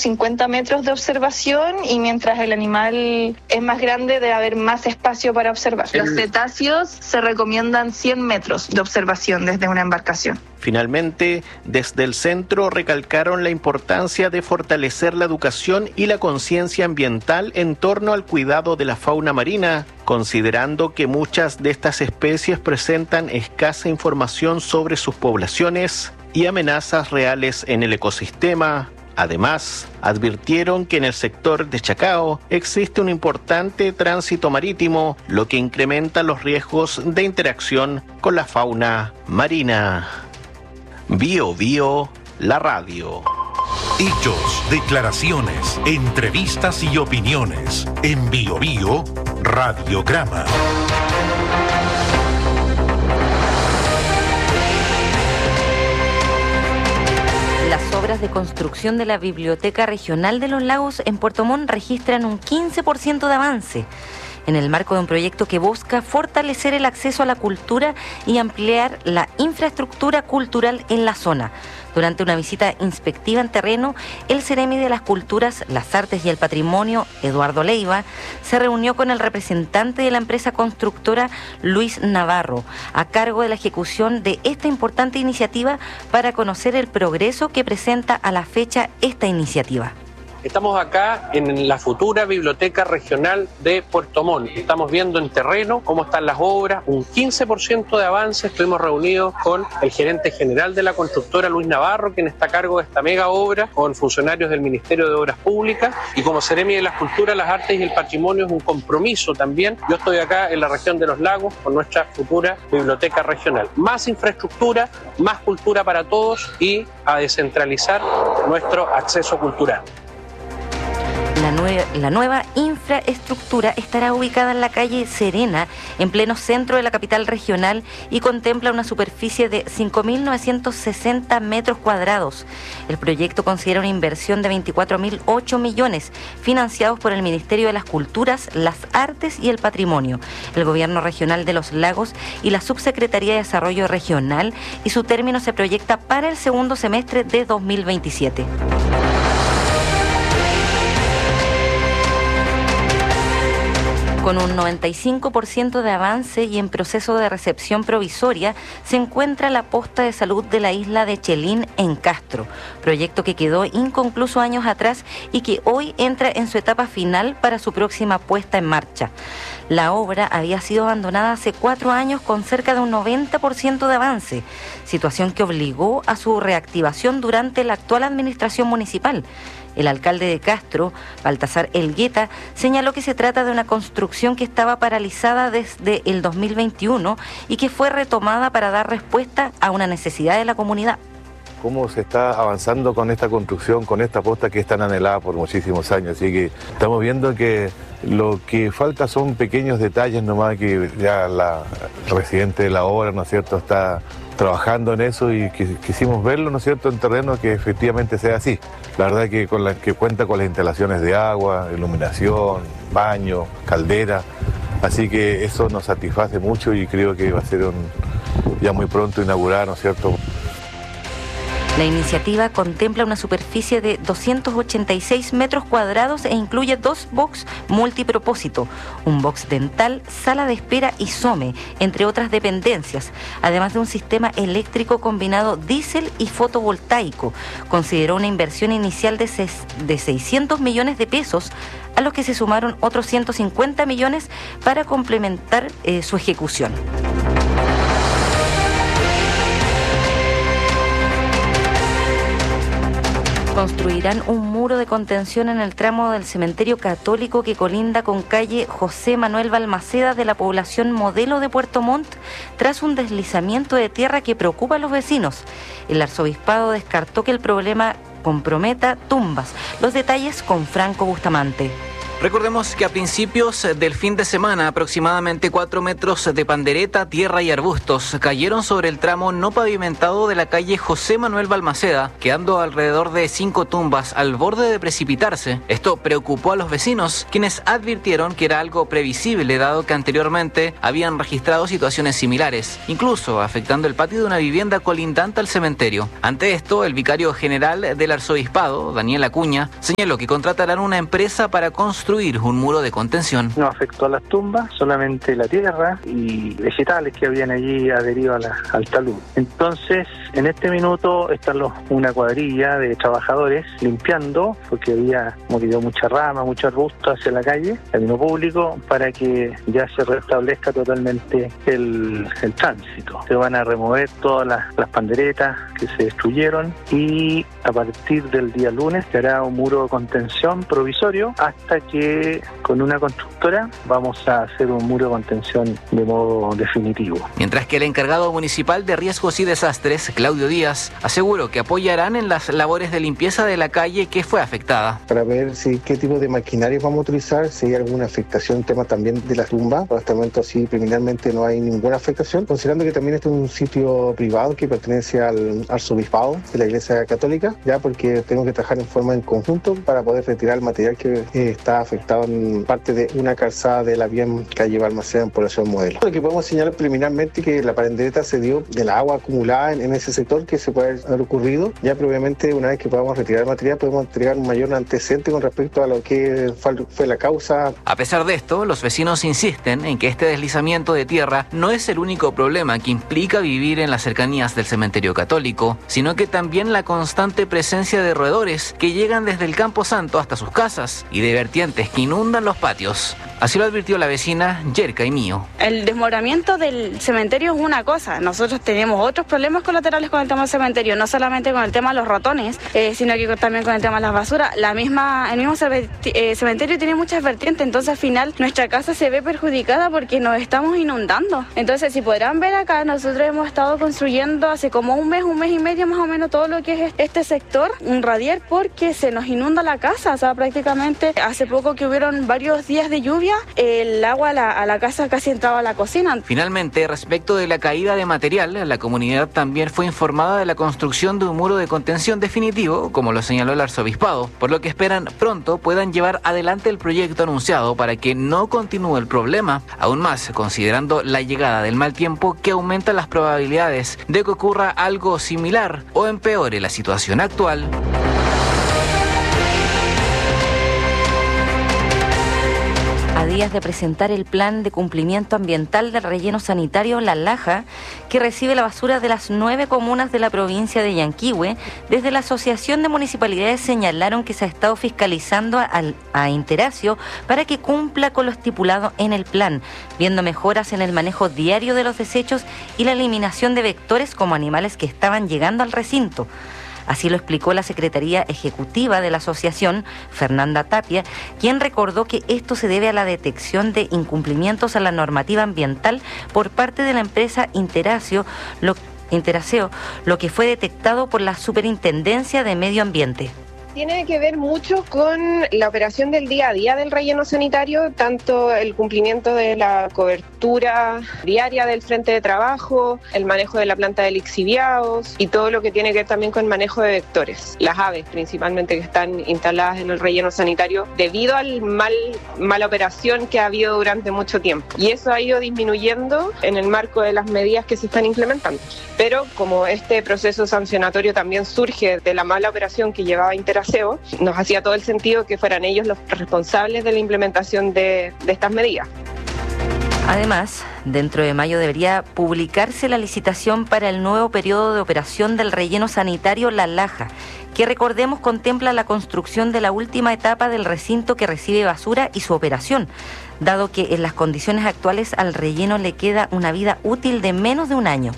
50 metros de observación y mientras el animal es más grande debe haber más espacio para observar. Los cetáceos se recomiendan 100 metros de observación desde una embarcación. Finalmente, desde el centro recalcaron la importancia de fortalecer la educación y la conciencia ambiental en torno al cuidado de la fauna marina, considerando que muchas de estas especies presentan escasa información sobre sus poblaciones y amenazas reales en el ecosistema. Además, advirtieron que en el sector de Chacao existe un importante tránsito marítimo, lo que incrementa los riesgos de interacción con la fauna marina. Bio Bio, la radio. Hechos, declaraciones, entrevistas y opiniones. En Bio Bio, Radiograma. Las obras de construcción de la Biblioteca Regional de los Lagos en Puerto Montt registran un 15% de avance, en el marco de un proyecto que busca fortalecer el acceso a la cultura y ampliar la infraestructura cultural en la zona. Durante una visita inspectiva en terreno, el Ceremi de las Culturas, las Artes y el Patrimonio, Eduardo Leiva, se reunió con el representante de la empresa constructora Luis Navarro, a cargo de la ejecución de esta importante iniciativa, para conocer el progreso que presenta a la fecha esta iniciativa. Estamos acá en la futura Biblioteca Regional de Puerto Montt. Estamos viendo en terreno cómo están las obras, un 15% de avance. Estuvimos reunidos con el gerente general de la constructora, Luis Navarro, quien está a cargo de esta mega obra, con funcionarios del Ministerio de Obras Públicas, y como Ceremi de las Culturas, las Artes y el Patrimonio es un compromiso también. Yo estoy acá en la región de los lagos con nuestra futura Biblioteca Regional. Más infraestructura, más cultura para todos y a descentralizar nuestro acceso cultural. La nueva infraestructura estará ubicada en la calle Serena, en pleno centro de la capital regional, y contempla una superficie de 5.960 metros cuadrados. El proyecto considera una inversión de 24.008 millones, financiados por el Ministerio de las Culturas, las Artes y el Patrimonio, el Gobierno Regional de los Lagos y la Subsecretaría de Desarrollo Regional, y su término se proyecta para el segundo semestre de 2027. Con un 95% de avance y en proceso de recepción provisoria, se encuentra la posta de salud de la isla de Chelín en Castro, proyecto que quedó inconcluso años atrás y que hoy entra en su etapa final para su próxima puesta en marcha. La obra había sido abandonada hace 4 años con cerca de un 90% de avance, situación que obligó a su reactivación durante la actual administración municipal. El alcalde de Castro, Baltasar Elgueta, señaló que se trata de una construcción que estaba paralizada desde el 2021 y que fue retomada para dar respuesta a una necesidad de la comunidad. Cómo se está avanzando con esta construcción, con esta posta que es tan anhelada por muchísimos años. Así que estamos viendo que lo que falta son pequeños detalles nomás, que ya la residente de la obra, ¿no es cierto?, está trabajando en eso, y quisimos verlo, ¿no es cierto?, en terreno, que efectivamente sea así. La verdad que que cuenta con las instalaciones de agua, iluminación, baño, caldera, así que eso nos satisface mucho y creo que va a ser ya muy pronto inaugurar, ¿no es cierto? La iniciativa contempla una superficie de 286 metros cuadrados e incluye 2 box multipropósito, un box dental, sala de espera y SOME, entre otras dependencias, además de un sistema eléctrico combinado diésel y fotovoltaico. Consideró una inversión inicial de 600 millones de pesos, a los que se sumaron otros 150 millones para complementar su ejecución. Construirán un muro de contención en el tramo del cementerio católico que colinda con calle José Manuel Balmaceda de la población Modelo de Puerto Montt, tras un deslizamiento de tierra que preocupa a los vecinos. El arzobispado descartó que el problema comprometa tumbas. Los detalles con Franco Bustamante. Recordemos que a principios del fin de semana, aproximadamente 4 metros de pandereta, tierra y arbustos cayeron sobre el tramo no pavimentado de la calle José Manuel Balmaceda, quedando alrededor de 5 tumbas al borde de precipitarse. Esto preocupó a los vecinos, quienes advirtieron que era algo previsible, dado que anteriormente habían registrado situaciones similares, incluso afectando el patio de una vivienda colindante al cementerio. Ante esto, el vicario general del arzobispado, Daniel Acuña, señaló que contratarán una empresa para construir un muro de contención. No afectó a las tumbas, solamente la tierra y vegetales que habían allí adheridos al talud. Entonces, en este minuto está una cuadrilla de trabajadores limpiando, porque había morido mucha rama, mucho arbusto hacia la calle, camino público, para que ya se restablezca totalmente el tránsito. Se van a remover todas las panderetas que se destruyeron y a partir del día lunes se hará un muro de contención provisorio hasta que con una constructora vamos a hacer un muro de contención de modo definitivo. Mientras que el encargado municipal de riesgos y desastres, Claudio Díaz, aseguró que apoyarán en las labores de limpieza de la calle que fue afectada. Para ver qué tipo de maquinaria vamos a utilizar, si hay alguna afectación, tema también de la tumba. Por este momento sí, preliminarmente no hay ninguna afectación, considerando que también este es un sitio privado que pertenece al arzobispado de la Iglesia Católica, ya porque tengo que trabajar en conjunto para poder retirar el material que está afectado en parte de una calzada de la bien calle Balmaceda en población Modelo. Lo que podemos señalar preliminarmente que la pandereta se dio del agua acumulada en ese sector que se puede haber ocurrido. Ya previamente, una vez que podamos retirar el material, podemos entregar un mayor antecedente con respecto a lo que fue la causa. A pesar de esto, los vecinos insisten en que este deslizamiento de tierra no es el único problema que implica vivir en las cercanías del cementerio católico, sino que también la constante presencia de roedores que llegan desde el Campo Santo hasta sus casas y de vertientes que inundan los patios. Así lo advirtió la vecina Yerka y Mío. El desmoronamiento del cementerio es una cosa. Nosotros tenemos otros problemas colaterales con el tema del cementerio, no solamente con el tema de los ratones, sino que también con el tema de las basuras. El mismo cementerio tiene muchas vertientes, entonces al final nuestra casa se ve perjudicada porque nos estamos inundando. Entonces, si podrán ver acá, nosotros hemos estado construyendo hace como un mes y medio más o menos todo lo que es este sector, un radier, porque se nos inunda la casa. O sea, prácticamente hace poco que hubieron varios días de lluvia, el agua a la casa casi entraba a la cocina. Finalmente, respecto de la caída de material, la comunidad también fue informada de la construcción de un muro de contención definitivo, como lo señaló el arzobispado, por lo que esperan pronto puedan llevar adelante el proyecto anunciado para que no continúe el problema, aún más considerando la llegada del mal tiempo que aumenta las probabilidades de que ocurra algo similar o empeore la situación actual. A días de presentar el plan de cumplimiento ambiental del relleno sanitario La Laja, que recibe la basura de las 9 comunas de la provincia de Yanquihue, desde la Asociación de Municipalidades señalaron que se ha estado fiscalizando a Interacio para que cumpla con lo estipulado en el plan, viendo mejoras en el manejo diario de los desechos y la eliminación de vectores como animales que estaban llegando al recinto. Así lo explicó la Secretaría Ejecutiva de la Asociación, Fernanda Tapia, quien recordó que esto se debe a la detección de incumplimientos a la normativa ambiental por parte de la empresa Interaseo, lo que fue detectado por la Superintendencia de Medio Ambiente. Tiene que ver mucho con la operación del día a día del relleno sanitario, tanto el cumplimiento de la cobertura diaria del frente de trabajo, el manejo de la planta de lixiviados y todo lo que tiene que ver también con el manejo de vectores. Las aves principalmente que están instaladas en el relleno sanitario debido al mala operación que ha habido durante mucho tiempo. Y eso ha ido disminuyendo en el marco de las medidas que se están implementando. Pero como este proceso sancionatorio también surge de la mala operación que llevaba Interaseo, nos hacía todo el sentido que fueran ellos los responsables de la implementación de estas medidas. Además, dentro de mayo debería publicarse la licitación para el nuevo periodo de operación del relleno sanitario La Laja, que recordemos contempla la construcción de la última etapa del recinto que recibe basura y su operación, dado que en las condiciones actuales al relleno le queda una vida útil de menos de un año.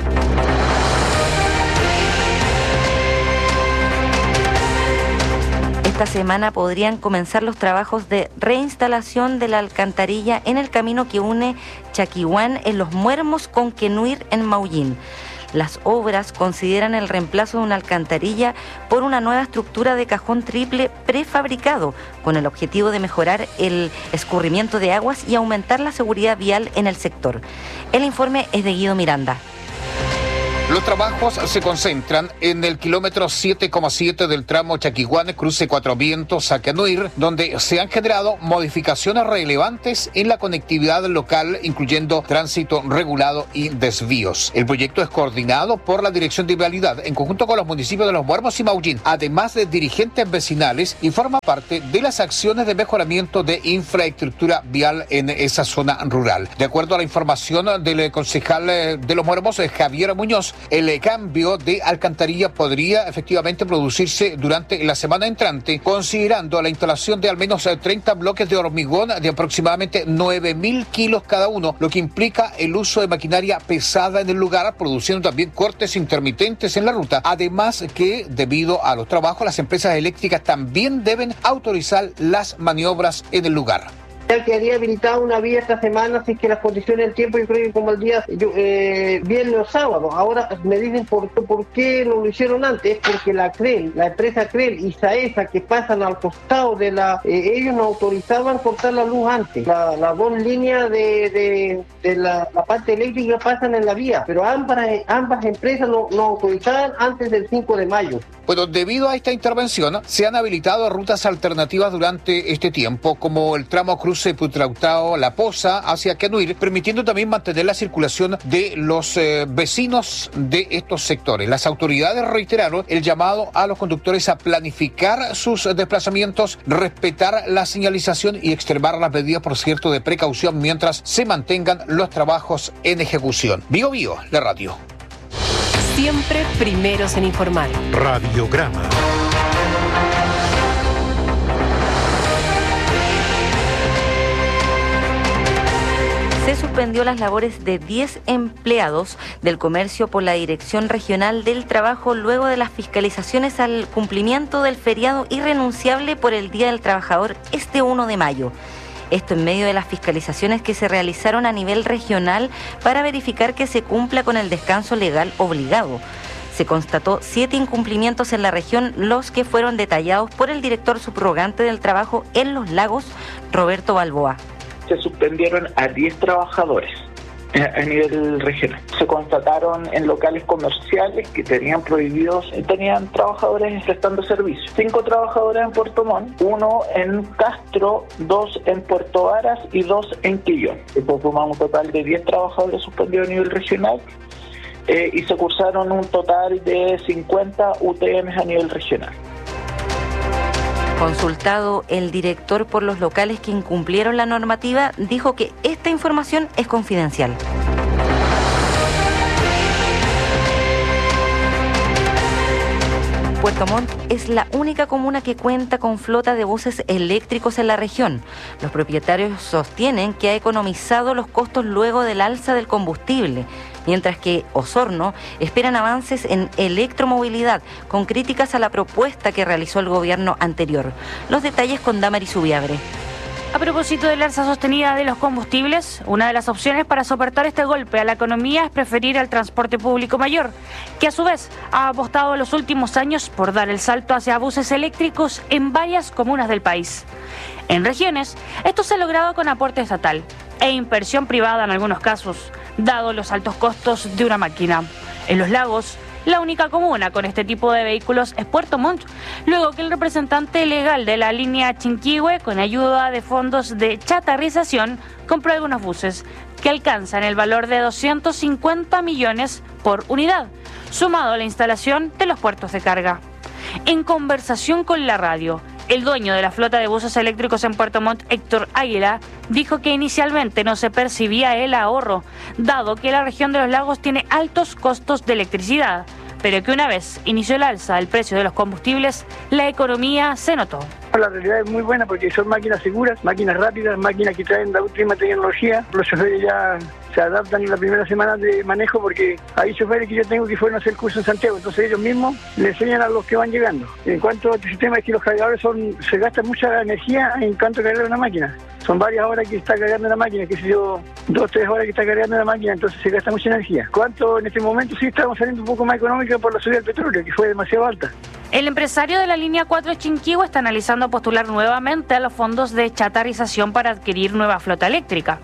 Esta semana podrían comenzar los trabajos de reinstalación de la alcantarilla en el camino que une Chaquihuán en Los Muermos con Quenuir en Maullín. Las obras consideran el reemplazo de una alcantarilla por una nueva estructura de cajón triple prefabricado, con el objetivo de mejorar el escurrimiento de aguas y aumentar la seguridad vial en el sector. El informe es de Guido Miranda. Los trabajos se concentran en el kilómetro 7,7 del tramo Chaquiguane, cruce Cuatro Vientos, Saquanuir, donde se han generado modificaciones relevantes en la conectividad local, incluyendo tránsito regulado y desvíos. El proyecto es coordinado por la Dirección de Vialidad en conjunto con los municipios de Los Muermos y Maullín, además de dirigentes vecinales, y forma parte de las acciones de mejoramiento de infraestructura vial en esa zona rural. De acuerdo a la información del concejal de Los Muermos, Javier Muñoz, el cambio de alcantarilla podría efectivamente producirse durante la semana entrante, considerando la instalación de al menos 30 bloques de hormigón de aproximadamente 9.000 kilos cada uno, lo que implica el uso de maquinaria pesada en el lugar, produciendo también cortes intermitentes en la ruta. Además que, debido a los trabajos, las empresas eléctricas también deben autorizar las maniobras en el lugar. Ya quedaría habilitada una vía esta semana, así que las condiciones del tiempo, yo creo que como el día viernes o sábado. Ahora me dicen por qué no lo hicieron antes, porque la empresa CREL y SAESA, que pasan al costado de ellos no autorizaban cortar la luz antes. Las dos líneas de la parte eléctrica pasan en la vía, pero ambas empresas no autorizaban antes del 5 de mayo. Bueno, debido a esta intervención, se han habilitado rutas alternativas durante este tiempo, como el tramo cruce Putrautao-La Poza hacia Quenuir, permitiendo también mantener la circulación de los vecinos de estos sectores. Las autoridades reiteraron el llamado a los conductores a planificar sus desplazamientos, respetar la señalización y extremar las medidas, por cierto, de precaución mientras se mantengan los trabajos en ejecución. Bio Bio, la radio. Siempre primeros en informar. Radiograma. Se suspendió las labores de 10 empleados del comercio por la Dirección Regional del Trabajo luego de las fiscalizaciones al cumplimiento del feriado irrenunciable por el Día del Trabajador este 1 de mayo. Esto en medio de las fiscalizaciones que se realizaron a nivel regional para verificar que se cumpla con el descanso legal obligado. Se constató 7 incumplimientos en la región, los que fueron detallados por el director subrogante del trabajo en Los Lagos, Roberto Balboa. Se suspendieron a 10 trabajadores a nivel regional. Se constataron en locales comerciales que tenían trabajadores prestando servicio. 5 trabajadores en Puerto Montt, 1 en Castro, 2 en Puerto Varas y 2 en Quillón. Esto suma un total de 10 trabajadores suspendidos a nivel regional y se cursaron un total de 50 UTMs a nivel regional. Consultado, el director por los locales que incumplieron la normativa dijo que esta información es confidencial. Puerto Montt es la única comuna que cuenta con flota de buses eléctricos en la región. Los propietarios sostienen que ha economizado los costos luego del alza del combustible, mientras que Osorno esperan avances en electromovilidad, con críticas a la propuesta que realizó el gobierno anterior. Los detalles con Damaris Subiabre. A propósito del alza sostenida de los combustibles, una de las opciones para soportar este golpe a la economía es preferir el transporte público mayor, que a su vez ha apostado en los últimos años por dar el salto hacia buses eléctricos en varias comunas del país. En regiones, esto se ha logrado con aporte estatal e inversión privada en algunos casos, dado los altos costos de una máquina. En Los Lagos, la única comuna con este tipo de vehículos es Puerto Montt, luego que el representante legal de la línea Chinquihue, con ayuda de fondos de chatarrización, compró algunos buses que alcanzan el valor de 250 millones por unidad, sumado a la instalación de los puertos de carga. En conversación con la radio, el dueño de la flota de buses eléctricos en Puerto Montt, Héctor Águila, dijo que inicialmente no se percibía el ahorro, dado que la región de Los Lagos tiene altos costos de electricidad, pero que una vez inició el alza del precio de los combustibles, la economía se notó. La realidad es muy buena porque son máquinas seguras, máquinas rápidas, máquinas que traen la última tecnología. Los choferes ya se adaptan en la primera semana de manejo porque hay choferes que yo tengo que fueron a hacer el curso en Santiago, entonces ellos mismos le enseñan a los que van llegando. En cuanto a este sistema es que los cargadores se gasta mucha energía en cuanto a cargar una máquina. Son varias horas que está cargando la máquina, que si yo 2-3 horas que está cargando la máquina, entonces se gasta mucha energía. ¿Cuánto en este momento sí estamos saliendo un poco más económica por la subida del petróleo, que fue demasiado alta? El empresario de la línea 4 Chinquihue está analizando postular nuevamente a los fondos de chatarrización para adquirir nueva flota eléctrica.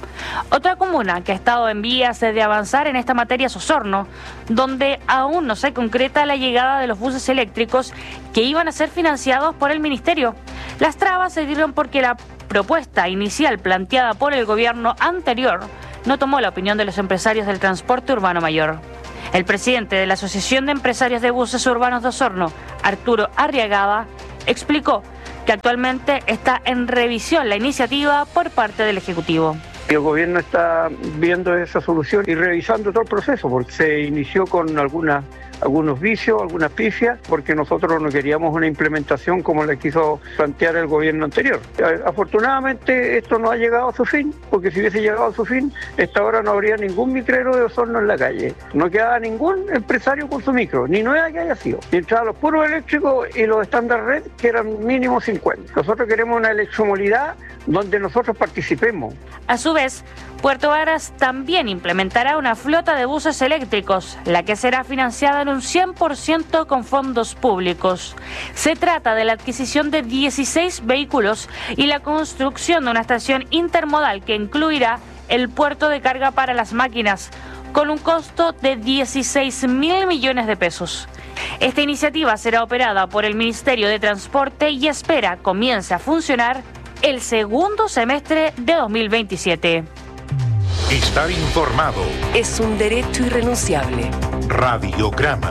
Otra comuna que ha estado en vías de avanzar en esta materia es Osorno, donde aún no se concreta la llegada de los buses eléctricos que iban a ser financiados por el ministerio. Las trabas se dieron porque la propuesta inicial planteada por el gobierno anterior no tomó la opinión de los empresarios del transporte urbano mayor. El presidente de la Asociación de Empresarios de Buses Urbanos de Osorno, Arturo Arriagada, explicó que actualmente está en revisión la iniciativa por parte del Ejecutivo. El gobierno está viendo esa solución y revisando todo el proceso, porque se inició con algunos vicios, algunas pifias, porque nosotros no queríamos una implementación como la quiso plantear el gobierno anterior. Afortunadamente esto no ha llegado a su fin, porque si hubiese llegado a su fin, esta hora no habría ningún micrero de Osorno en la calle. No quedaba ningún empresario con su micro, ni nueva que haya sido. Y entraban los puros eléctricos y los estándar red, que eran mínimo 50. Nosotros queremos una electromovilidad donde nosotros participemos. A su vez, Puerto Varas también implementará una flota de buses eléctricos, la que será financiada en un 100% con fondos públicos. Se trata de la adquisición de 16 vehículos y la construcción de una estación intermodal que incluirá el puerto de carga para las máquinas, con un costo de 16.000 millones de pesos. Esta iniciativa será operada por el Ministerio de Transporte y espera comience a funcionar el segundo semestre de 2027. Estar informado es un derecho irrenunciable. Radiograma.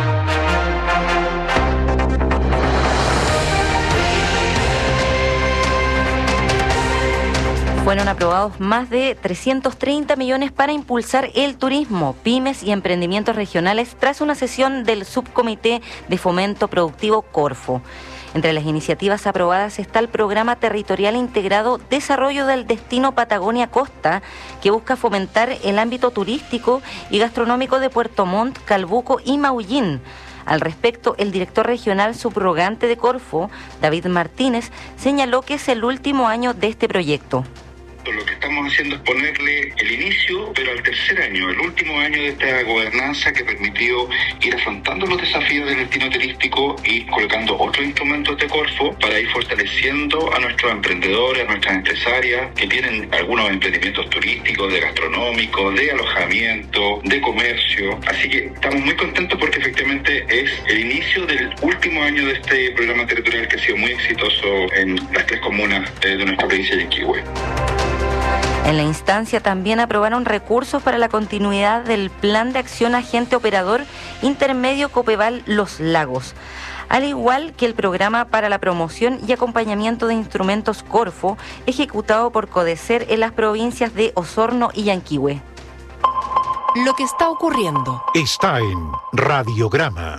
Fueron aprobados más de 330 millones para impulsar el turismo, pymes y emprendimientos regionales tras una sesión del Subcomité de Fomento Productivo Corfo. Entre las iniciativas aprobadas está el Programa Territorial Integrado Desarrollo del Destino Patagonia Costa, que busca fomentar el ámbito turístico y gastronómico de Puerto Montt, Calbuco y Maullín. Al respecto, el director regional subrogante de Corfo, David Martínez, señaló que es el último año de este proyecto. Lo que estamos haciendo es ponerle el inicio, pero al tercer año, el último año de esta gobernanza que permitió ir afrontando los desafíos del destino turístico y colocando otros instrumentos de Corfo para ir fortaleciendo a nuestros emprendedores, a nuestras empresarias que tienen algunos emprendimientos turísticos, de gastronómicos, de alojamiento, de comercio. Así que estamos muy contentos porque efectivamente es el inicio del último año de este programa territorial que ha sido muy exitoso en las 3 comunas de nuestra provincia de Chinquihue. En la instancia también aprobaron recursos para la continuidad del Plan de Acción Agente Operador Intermedio Copeval Los Lagos, al igual que el programa para la promoción y acompañamiento de instrumentos Corfo, ejecutado por CODECER en las provincias de Osorno y Yanquihue. Lo que está ocurriendo está en Radiograma.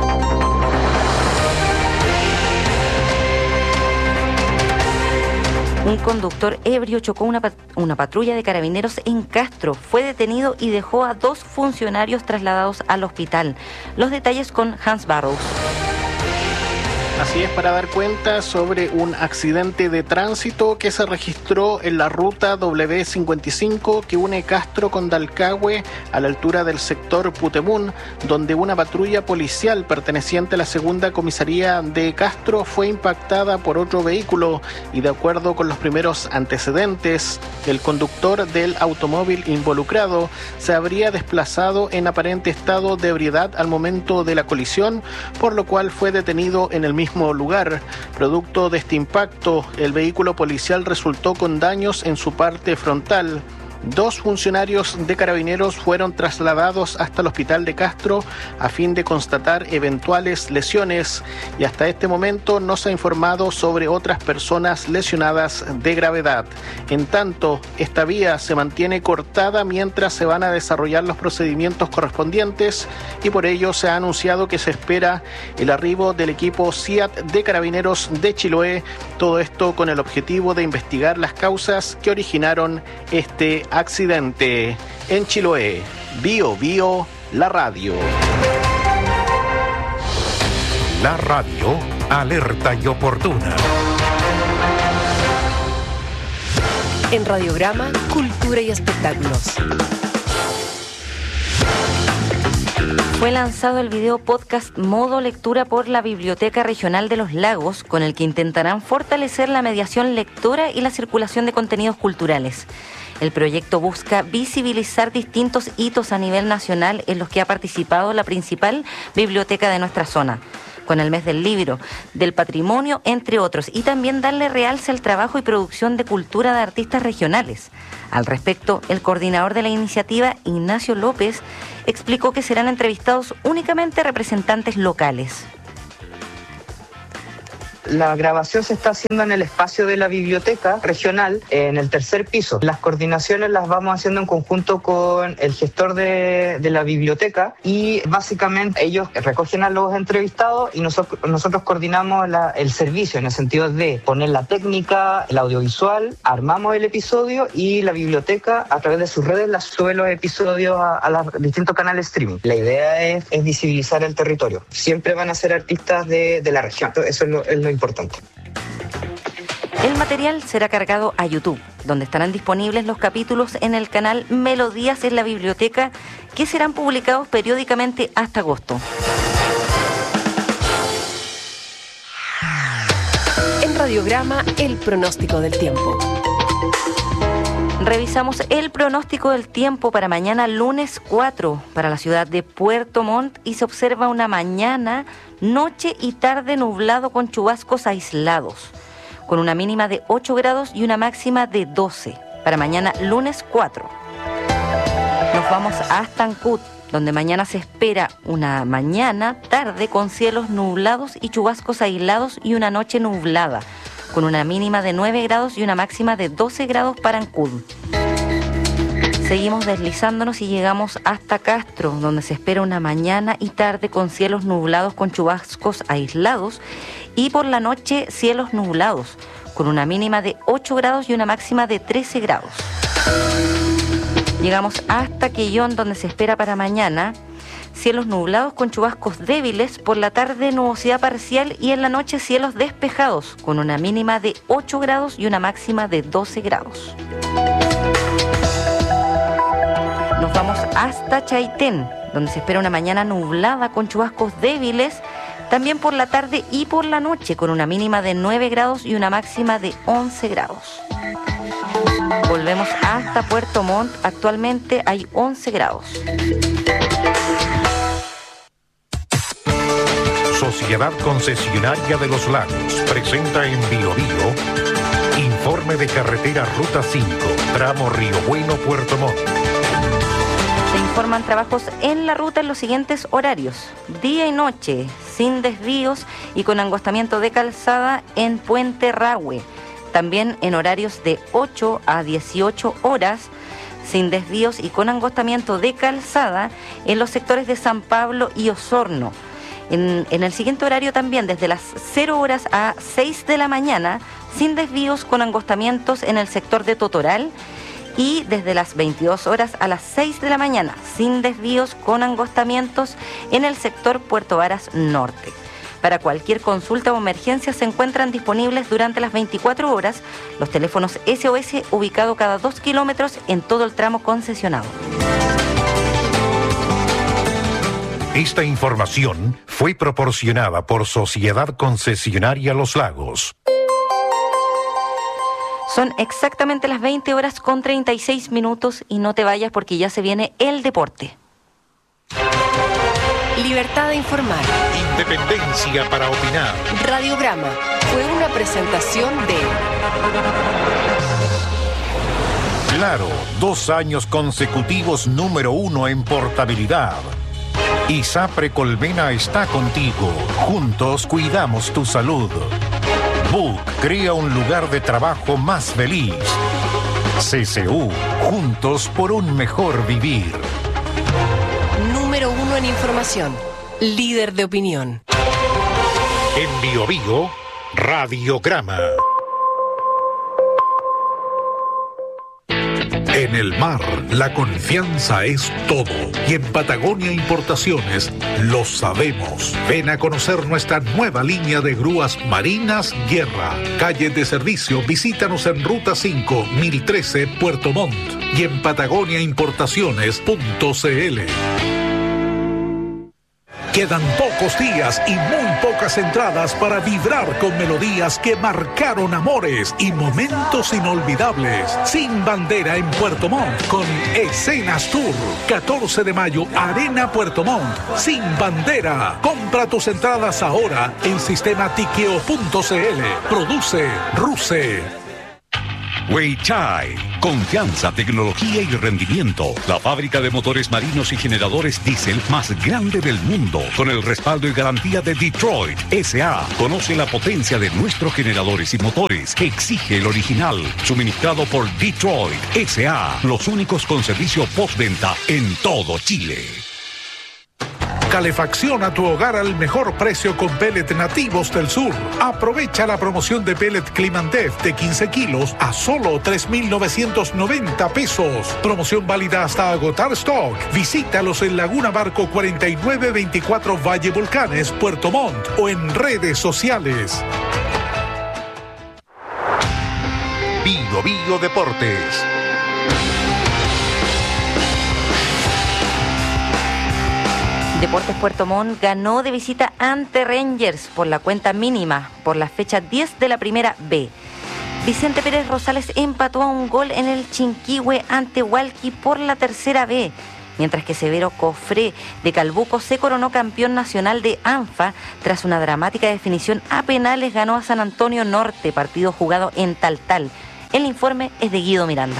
Un conductor ebrio chocó una patrulla de carabineros en Castro. Fue detenido y dejó a 2 funcionarios trasladados al hospital. Los detalles con Hans Barrows. Así es, para dar cuenta sobre un accidente de tránsito que se registró en la ruta W55 que une Castro con Dalcahue a la altura del sector Putemún, donde una patrulla policial perteneciente a la segunda comisaría de Castro fue impactada por otro vehículo y, de acuerdo con los primeros antecedentes, el conductor del automóvil involucrado se habría desplazado en aparente estado de ebriedad al momento de la colisión, por lo cual fue detenido en el mismo lugar. Producto de este impacto, el vehículo policial resultó con daños en su parte frontal. 2 funcionarios de Carabineros fueron trasladados hasta el hospital de Castro a fin de constatar eventuales lesiones y hasta este momento no se ha informado sobre otras personas lesionadas de gravedad. En tanto, esta vía se mantiene cortada mientras se van a desarrollar los procedimientos correspondientes y por ello se ha anunciado que se espera el arribo del equipo SIAT de Carabineros de Chiloé, todo esto con el objetivo de investigar las causas que originaron este accidente. En Chiloé, Bio Bio, la radio. La radio, alerta y oportuna. En Radiograma, Cultura y Espectáculos. Fue lanzado el video podcast Modo Lectura por la Biblioteca Regional de Los Lagos, con el que intentarán fortalecer la mediación lectora y la circulación de contenidos culturales. El proyecto busca visibilizar distintos hitos a nivel nacional en los que ha participado la principal biblioteca de nuestra zona, con el mes del libro, del patrimonio, entre otros, y también darle realce al trabajo y producción de cultura de artistas regionales. Al respecto, el coordinador de la iniciativa, Ignacio López, explicó que serán entrevistados únicamente representantes locales. La grabación se está haciendo en el espacio de la biblioteca regional, en el 3er piso. Las coordinaciones las vamos haciendo en conjunto con el gestor de la biblioteca y básicamente ellos recogen a los entrevistados y nosotros coordinamos el servicio en el sentido de poner la técnica, el audiovisual, armamos el episodio y la biblioteca a través de sus redes las sube los episodios a los distintos canales streaming. La idea es visibilizar el territorio. Siempre van a ser artistas de la región. Eso es lo importante. El material será cargado a YouTube, donde estarán disponibles los capítulos en el canal Melodías en la Biblioteca, que serán publicados periódicamente hasta agosto. En Radiograma, el pronóstico del tiempo. Revisamos el pronóstico del tiempo para mañana lunes 4 para la ciudad de Puerto Montt y se observa una mañana, noche y tarde nublado con chubascos aislados, con una mínima de 8 grados y una máxima de 12 para mañana lunes 4. Nos vamos hasta Ancud, donde mañana se espera una mañana, tarde con cielos nublados y chubascos aislados y una noche nublada, con una mínima de 9 grados y una máxima de 12 grados para Ancud. Seguimos deslizándonos y llegamos hasta Castro, donde se espera una mañana y tarde con cielos nublados con chubascos aislados y por la noche cielos nublados, con una mínima de 8 grados y una máxima de 13 grados. Llegamos hasta Quellón, donde se espera para mañana cielos nublados con chubascos débiles, por la tarde nubosidad parcial y en la noche cielos despejados, con una mínima de 8 grados y una máxima de 12 grados. Nos vamos hasta Chaitén, donde se espera una mañana nublada con chubascos débiles, también por la tarde y por la noche, con una mínima de 9 grados y una máxima de 11 grados. Volvemos hasta Puerto Montt, actualmente hay 11 grados. Sociedad Concesionaria de Los Lagos presenta en Bio Bio informe de carretera Ruta 5, tramo Río Bueno, Puerto Montt. Se informan trabajos en la ruta en los siguientes horarios: día y noche, sin desvíos y con angostamiento de calzada en Puente Rahue. También en horarios de 8 a 18 horas, sin desvíos y con angostamiento de calzada en los sectores de San Pablo y Osorno. En el siguiente horario también, desde las 0 horas a 6 de la mañana, sin desvíos con angostamientos en el sector de Totoral, y desde las 22 horas a las 6 de la mañana, sin desvíos con angostamientos en el sector Puerto Varas Norte. Para cualquier consulta o emergencia se encuentran disponibles durante las 24 horas los teléfonos SOS ubicados cada 2 kilómetros en todo el tramo concesionado. Esta información fue proporcionada por Sociedad Concesionaria Los Lagos. Son exactamente las 20 horas con 36 minutos y no te vayas porque ya se viene el deporte. Libertad de informar. Independencia para opinar. Radiograma fue una presentación de Claro, 2 años consecutivos número 1 en portabilidad. ISAPRE Colmena está contigo. Juntos cuidamos tu salud. BUC crea un lugar de trabajo más feliz. CCU, juntos por un mejor vivir. Número 1 en información. Líder de opinión. En Bio Bio, Radiograma. En el mar, la confianza es todo. Y en Patagonia Importaciones lo sabemos. Ven a conocer nuestra nueva línea de grúas marinas Guerra. Calle de servicio, visítanos en Ruta 5, 1013, Puerto Montt. Y en patagoniaimportaciones.cl. Quedan pocos días y muy pocas entradas para vibrar con melodías que marcaron amores y momentos inolvidables. Sin bandera en Puerto Montt con Escenas Tour. 14 de mayo, Arena Puerto Montt. Sin bandera. Compra tus entradas ahora en sistematiqueo.cl. Produce Ruse. Weichai, confianza, tecnología y rendimiento. La fábrica de motores marinos y generadores diésel más grande del mundo, con el respaldo y garantía de Detroit S.A. Conoce la potencia de nuestros generadores y motores que exige el original, suministrado por Detroit S.A. Los únicos con servicio postventa en todo Chile. Calefacciona tu hogar al mejor precio con pellet nativos del sur. Aprovecha la promoción de pellet Climandef de 15 kilos a solo 3,990 pesos. Promoción válida hasta agotar stock. Visítalos en Laguna Barco 4924 Valle Volcanes, Puerto Montt o en redes sociales. Bio Bio Deportes. Deportes Puerto Montt ganó de visita ante Rangers por la cuenta mínima por la fecha 10 de la primera B. Vicente Pérez Rosales empató a un gol en el Chinquihue ante Hualqui por la tercera B, mientras que Severo Cofré de Calbuco se coronó campeón nacional de ANFA tras una dramática definición a penales. Ganó a San Antonio Norte, partido jugado en Taltal. El informe es de Guido Miranda.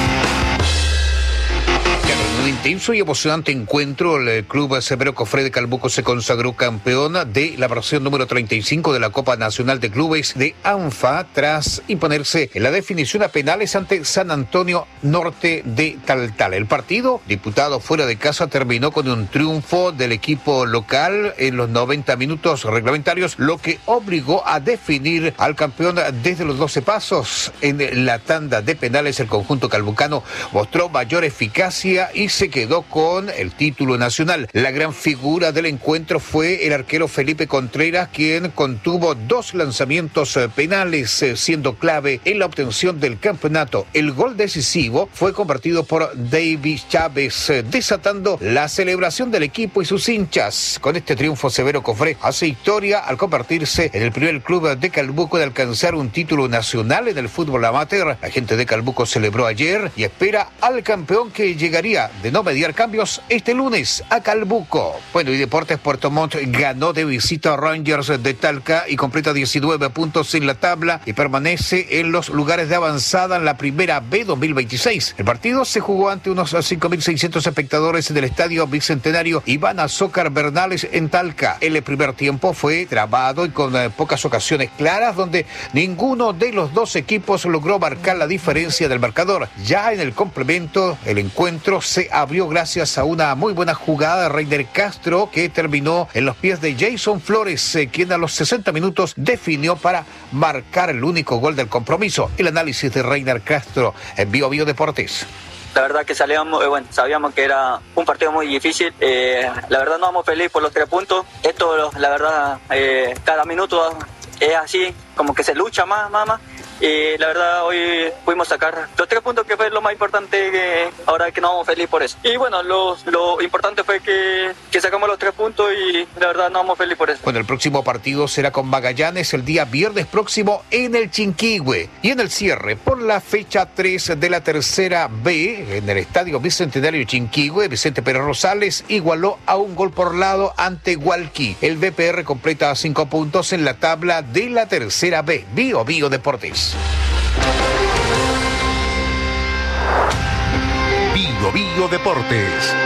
Un intenso y emocionante encuentro. El club Severo Cofré de Calbuco se consagró campeón de la versión número 35 de la Copa Nacional de Clubes de ANFA tras imponerse en la definición a penales ante San Antonio Norte de Taltal. El partido, disputado fuera de casa, terminó con un triunfo del equipo local en los 90 minutos reglamentarios, lo que obligó a definir al campeón desde los 12 pasos. En la tanda de penales, el conjunto calbucano mostró mayor eficacia y se quedó con el título nacional. La gran figura del encuentro fue el arquero Felipe Contreras, quien contuvo 2 lanzamientos penales, siendo clave en la obtención del campeonato. El gol decisivo fue convertido por David Chávez, desatando la celebración del equipo y sus hinchas. Con este triunfo, Severo Cofré hace historia al convertirse en el primer club de Calbuco de alcanzar un título nacional en el fútbol amateur. La gente de Calbuco celebró ayer y espera al campeón, que llegaría de no mediar cambios este lunes a Calbuco. Bueno, y Deportes Puerto Montt ganó de visita a Rangers de Talca y completa 19 puntos en la tabla y permanece en los lugares de avanzada en la primera B 2026. El partido se jugó ante unos 5.600 espectadores en el estadio Bicentenario Iván Azócar Bernales en Talca. El primer tiempo fue trabado y con pocas ocasiones claras, donde ninguno de los dos equipos logró marcar la diferencia del marcador. Ya en el complemento, el encuentro se abrió gracias a una muy buena jugada de Reiner Castro, que terminó en los pies de Jason Flores, quien a los 60 minutos definió para marcar el único gol del compromiso. El análisis de Reiner Castro en Bio Bio Deportes. La verdad que sabíamos que era un partido muy difícil. La verdad no vamos feliz por los 3 puntos. Esto, la verdad, cada minuto es así, como que se lucha más. Y la verdad hoy pudimos sacar los 3 puntos, que fue lo más importante, que ahora que nos vamos feliz por eso. Y bueno, lo importante fue que sacamos los 3 puntos y la verdad nos vamos feliz por eso. Bueno, el próximo partido será con Magallanes el día viernes próximo en el Chinquihue. Y en el cierre, por la fecha 3 de la tercera B, en el estadio Bicentenario Chinquihue, Vicente Pérez Rosales igualó a un gol por lado ante Hualqui. El BPR completa 5 puntos en la tabla de la tercera B. Bio Bio Deportes. Bio Bio Deportes.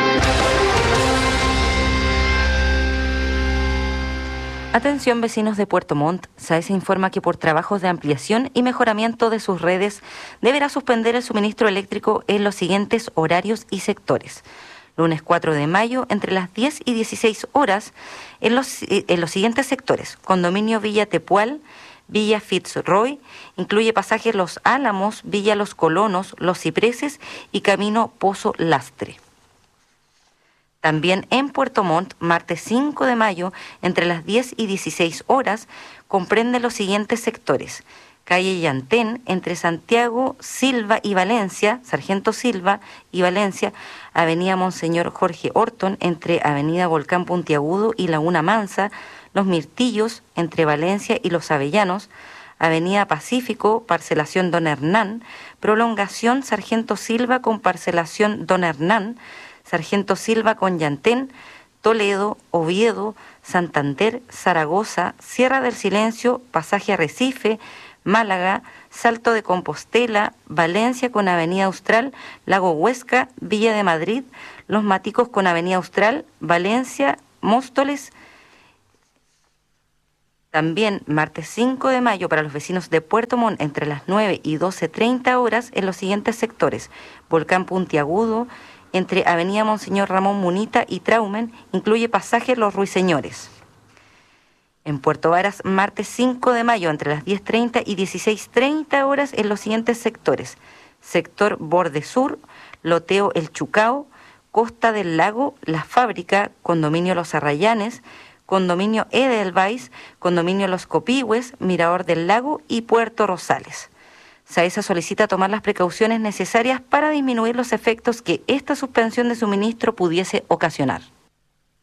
Atención vecinos de Puerto Montt, SAESA informa que por trabajos de ampliación y mejoramiento de sus redes deberá suspender el suministro eléctrico en los siguientes horarios y sectores. Lunes 4 de mayo, entre las 10 y 16 horas, en los siguientes sectores: Condominio Villa Tepual, Villa Fitzroy, incluye pasajes Los Álamos, Villa Los Colonos, Los Cipreses y Camino Pozo Lastre. También en Puerto Montt, martes 5 de mayo, entre las 10 y 16 horas, comprende los siguientes sectores: calle Llantén, entre Santiago, Silva y Valencia, Sargento Silva y Valencia, avenida Monseñor Jorge Horton, entre avenida Volcán Puntiagudo y Laguna Mansa, Los Mirtillos, entre Valencia y Los Avellanos, avenida Pacífico, parcelación Don Hernán, prolongación Sargento Silva con parcelación Don Hernán, Sargento Silva con Llantén, Toledo, Oviedo, Santander, Zaragoza, Sierra del Silencio, pasaje Arrecife, Málaga, Salto de Compostela, Valencia con Avenida Austral, Lago Huesca, Villa de Madrid, Los Maticos con Avenida Austral, Valencia, Móstoles. También martes 5 de mayo para los vecinos de Puerto Montt entre las 9 y 12:30 horas en los siguientes sectores: Volcán Puntiagudo, entre avenida Monseñor Ramón Munita y Traumen, incluye pasaje Los Ruiseñores. En Puerto Varas, martes 5 de mayo, entre las 10:30 y 16:30 horas en los siguientes sectores: sector Borde Sur, Loteo El Chucao, Costa del Lago, La Fábrica, Condominio Los Arrayanes, Condominio Edelweiss, Condominio Los Copihue, Mirador del Lago y Puerto Rosales. SAESA solicita tomar las precauciones necesarias para disminuir los efectos que esta suspensión de suministro pudiese ocasionar.